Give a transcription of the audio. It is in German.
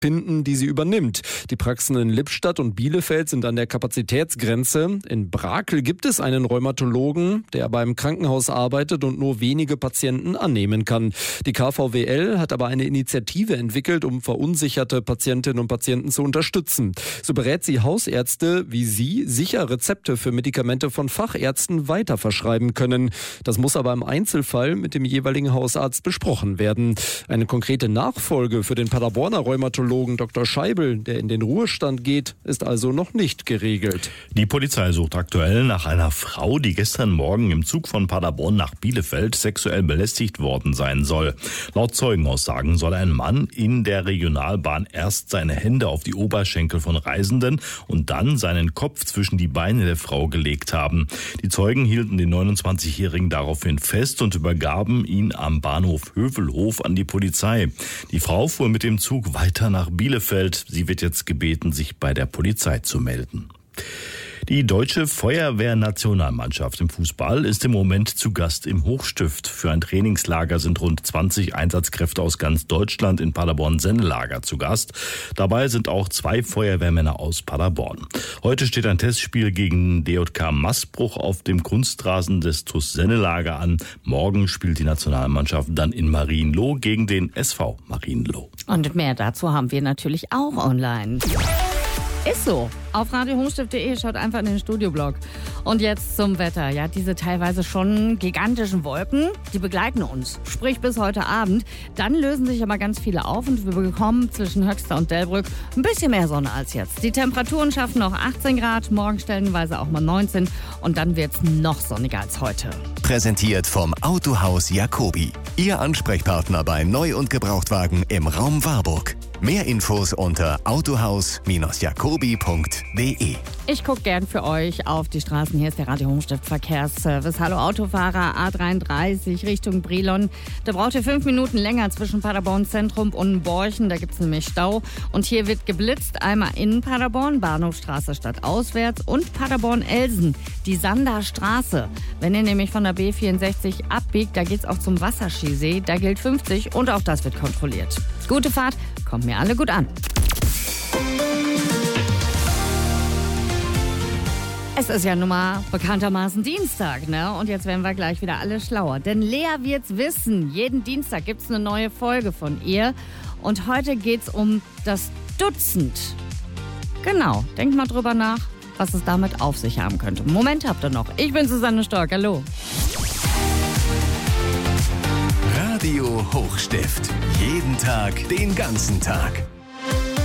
finden, die sie übernimmt. Die Praxen in Lippstadt und Bielefeld sind an der Kapazitätsgrenze. In Brakel gibt es einen Rheumatologen, der beim Krankenhaus arbeitet und nur wenige Patienten annehmen kann. Die KVWL hat aber eine Initiative entwickelt, um verunsicherte Patientinnen und Patienten zu unterstützen. So berät sie Hausärzte, wie sie sicher Rezepte für Medikamente von Fachärzten weiterverschreiben können. Das muss aber im Einzelfall mit dem jeweiligen Hausarzt besprochen werden. Eine konkrete Nachfolge für den Paderborner Rheumatologen Dr. Scheibel, der in den Ruhestand geht, ist also noch nicht geregelt. Die Polizei sucht aktuell nach einer Frau, die gestern Morgen im Zug von Paderborn nach Bielefeld sexuell belästigt worden sein soll. Laut Zeugenaussagen soll ein Mann in der Regionalbahn erst seine Hände auf die Oberschenkel von Reisenden und dann seinen Kopf zwischen die Beine der Frau gelegt haben. Die Zeugen hielten den 29-Jährigen daraufhin fest und übergaben ihn am Bahnhof Hövelhof an die Polizei. Die Frau fuhr mit dem Zug weiter nach Bielefeld. Sie wird jetzt gebeten, sich bei der Polizei zu melden. Die deutsche Feuerwehrnationalmannschaft im Fußball ist im Moment zu Gast im Hochstift. Für ein Trainingslager sind rund 20 Einsatzkräfte aus ganz Deutschland in Paderborn-Sennelager zu Gast. Dabei sind auch 2 Feuerwehrmänner aus Paderborn. Heute steht ein Testspiel gegen DJK Maßbruch auf dem Kunstrasen des TuS Sennelager an. Morgen spielt die Nationalmannschaft dann in Marienloh gegen den SV Marienloh. Und mehr dazu haben wir natürlich auch online. Ist so. Auf radiohochstift.de, schaut einfach in den Studioblog. Und jetzt zum Wetter. Ja, diese teilweise schon gigantischen Wolken, die begleiten uns. Sprich bis heute Abend. Dann lösen sich aber ganz viele auf und wir bekommen zwischen Höxter und Delbrück ein bisschen mehr Sonne als jetzt. Die Temperaturen schaffen noch 18 Grad, morgen stellenweise auch mal 19 und dann wird's noch sonniger als heute. Präsentiert vom Autohaus Jacobi. Ihr Ansprechpartner bei Neu- und Gebrauchtwagen im Raum Warburg. Mehr Infos unter autohaus-jacobi.de. Ich gucke gern für euch auf die Straßen. Hier ist der Radio Hochstift Verkehrsservice. Hallo Autofahrer, A33 Richtung Brilon. Da braucht ihr 5 Minuten länger zwischen Paderborn Zentrum und Borchen. Da gibt es nämlich Stau. Und hier wird geblitzt. Einmal in Paderborn, Bahnhofstraße stadtauswärts und Paderborn-Elsen, die Sanderstraße. Wenn ihr nämlich von der B64 abbiegt, da geht's auch zum Wasserskisee. Da gilt 50 und auch das wird kontrolliert. Gute Fahrt, kommt mir alle gut an. Es ist ja nun mal bekanntermaßen Dienstag, ne? Und jetzt werden wir gleich wieder alle schlauer. Denn Lea wird's wissen. Jeden Dienstag gibt's eine neue Folge von ihr. Und heute geht's um das Dutzend. Genau, denkt mal drüber nach, was es damit auf sich haben könnte. Moment habt ihr noch. Ich bin Susanne Stork, hallo. Radio Hochstift. Jeden Tag, den ganzen Tag.